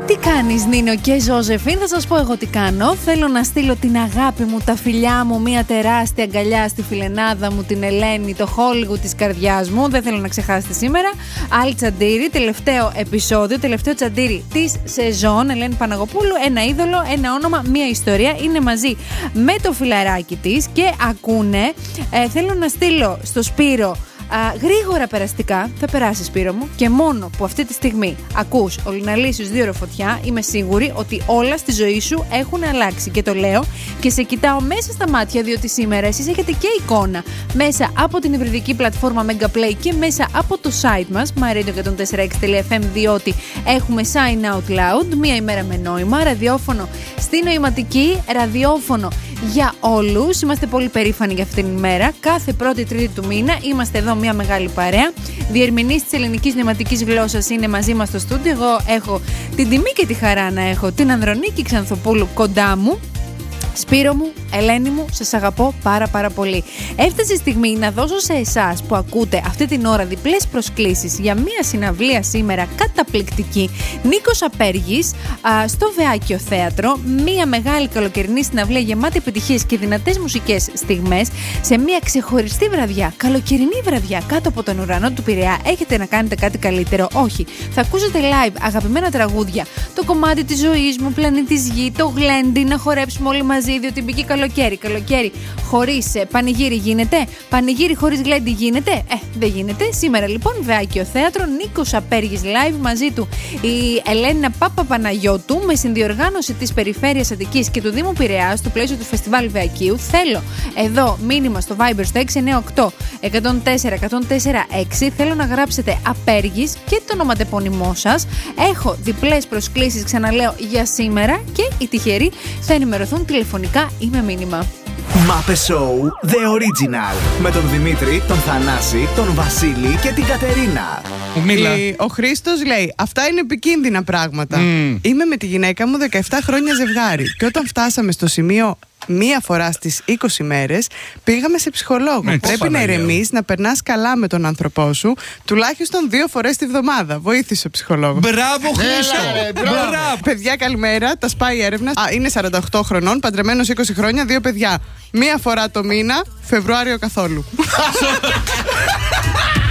Τι κάνεις, Νίνο και Ζώζεφιν? Θα σας πω εγώ τι κάνω. Θέλω να στείλω την αγάπη μου, τα φιλιά μου, μια τεράστια αγκαλιά στη φιλενάδα μου, την Ελένη, το Hollywood της καρδιάς μου. Δεν θέλω να ξεχάσετε σήμερα. Άλλη τσαντήρι, τελευταίο επεισόδιο, τελευταίο τσαντήρι της σεζόν. Ελένη Παναγοπούλου, ένα είδωλο, ένα όνομα, μια ιστορία. Είναι μαζί με το φιλαράκι της και ακούνε. Θέλω να στείλω στο Σπύρο γρήγορα περαστικά. Θα περάσει, Σπύρο μου. Και μόνο που αυτή τη στιγμή ακούς ο Λιναλήσιος 2 ώρες φωτιά, είμαι σίγουρη ότι όλα στη ζωή σου έχουν αλλάξει. Και το λέω και σε κοιτάω μέσα στα μάτια, διότι σήμερα εσείς έχετε και εικόνα μέσα από την υβριδική πλατφόρμα Megaplay και μέσα από το site μας myradio104.6.fm, διότι έχουμε Sign Out Loud, μία ημέρα με νόημα, ραδιόφωνο στη νοηματική, ραδιόφωνο για όλους. Είμαστε πολύ περήφανοι για αυτήν την ημέρα. Κάθε πρώτη Τρίτη του μήνα είμαστε εδώ μια μεγάλη παρέα. Διερμηνής της ελληνικής νοηματικής γλώσσας είναι μαζί μας στο στούντιο. Εγώ έχω την τιμή και τη χαρά να έχω την Ανδρονίκη Ξανθοπούλου κοντά μου. Σπύρο μου, Ελένη μου, σας αγαπώ πάρα πολύ. Έφτασε η στιγμή να δώσω σε εσάς που ακούτε αυτή την ώρα διπλές προσκλήσεις για μία συναυλία σήμερα καταπληκτική. Νίκος Απέργης στο Βεάκιο Θέατρο. Μία μεγάλη καλοκαιρινή συναυλία γεμάτη επιτυχίες και δυνατές μουσικές στιγμές σε μία ξεχωριστή βραδιά, καλοκαιρινή βραδιά κάτω από τον ουρανό του Πειραιά. Έχετε να κάνετε κάτι καλύτερο? Όχι. Θα ακούσετε live αγαπημένα τραγούδια. Το κομμάτι της ζωής μου, πλανήτης Γη, το γλέντι, να χορέψουμε όλοι μαζί. Διότι μπήκε καλοκαίρι. Καλοκαίρι χωρίς πανηγύρι γίνεται? Πανηγύρι χωρίς γλέντι γίνεται? Δεν γίνεται. Σήμερα λοιπόν Βεάκιο Θέατρο, Νίκος Απέργης live, μαζί του η Ελένα Παπαπαναγιώτου με συνδιοργάνωση της Περιφέρειας Αττικής και του Δήμου Πειραιά στο πλαίσιο του Φεστιβάλ Βεακίου. Θέλω εδώ μήνυμα στο Viber στο 698-104-104-6. Θέλω να γράψετε Απέργης και το ονοματεπώνυμό σας. Έχω διπλές προσκλήσεις, ξαναλέω, για σήμερα και οι τυχεροί θα ενημερωθούν τηλεφωνικά ή με μήνυμα. Μάπε Show The Original. Με τον Δημήτρη, τον Θανάση, τον Βασίλη και την Κατερίνα. Ο Χρήστος λέει: αυτά είναι επικίνδυνα πράγματα. Είμαι με τη γυναίκα μου 17 χρόνια ζευγάρι. Και όταν φτάσαμε στο σημείο μία φορά στις 20 μέρες, πήγαμε σε ψυχολόγο. Πρέπει να ηρεμείς, να περνάς καλά με τον άνθρωπό σου, τουλάχιστον 2 φορές τη βδομάδα. Βοήθησε ο ψυχολόγος. Μπράβο, Χρήστο! Μπράβο! Παιδιά, καλημέρα. Τα σπάει η έρευνα. Είναι 48 χρονών, παντρεμένος 20 χρόνια, 2 παιδιά. Μία φορά το μήνα, Φεβρουάριο καθόλου.